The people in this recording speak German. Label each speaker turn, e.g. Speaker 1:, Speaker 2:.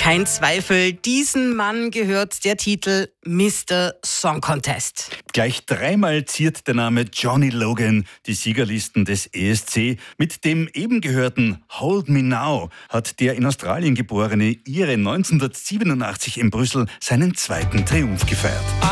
Speaker 1: Kein Zweifel, diesem Mann gehört der Titel Mr. Song Contest.
Speaker 2: Gleich dreimal ziert der Name Johnny Logan die Siegerlisten des ESC. Mit dem eben gehörten Hold Me Now hat der in Australien geborene Ire 1987 in Brüssel seinen zweiten Triumph gefeiert.